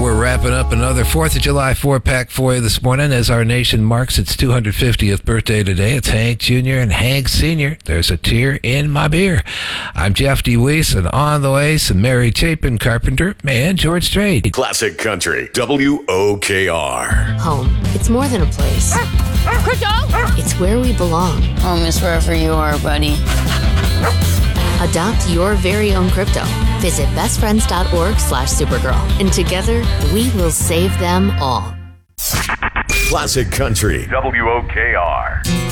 we're wrapping up another 4th of July 4-pack for you this morning as our nation marks its 250th birthday today. It's Hank Jr. and Hank Sr. There's a tear in my beer. I'm Jeff D. Weiss, and on the way, some Mary Chapin Carpenter and George Strait. Classic Country, WOKR. Home. It's more than a place. Crypto! It's where we belong. Home is wherever you are, buddy. Adopt your very own crypto. Visit bestfriends.org/Supergirl. And together, we will save them all. Classic Country, WOKR.